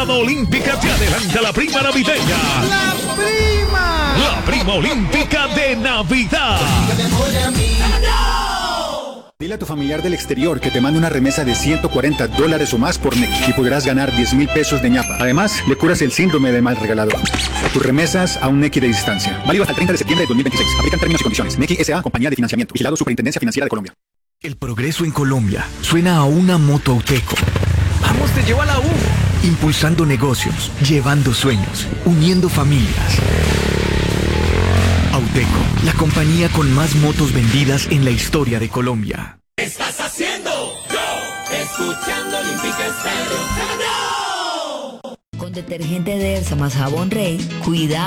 Moda Olímpica te adelanta la prima navideña. ¡La prima! La prima olímpica de Navidad. Dile a tu familiar del exterior que te mande una remesa de $140 o más por Nequi y podrás ganar 10,000 pesos de ñapa. Además, le curas el síndrome del mal regalado. Tus remesas a un Nequi de distancia. Válido hasta el 30 de septiembre de 2026. Aplican términos y condiciones. Nequi S.A. Compañía de Financiamiento. Vigilado Superintendencia Financiera de Colombia. El progreso en Colombia suena a una moto Auteco. ¡Vamos, te llevo a la U! Impulsando negocios, llevando sueños, uniendo familias. Auteco, la compañía con más motos vendidas en la historia de Colombia. ¿Qué estás haciendo? Yo, escuchando Olímpica Estéreo. ¡No! Con detergente de Elsa más jabón Rey, cuidamos.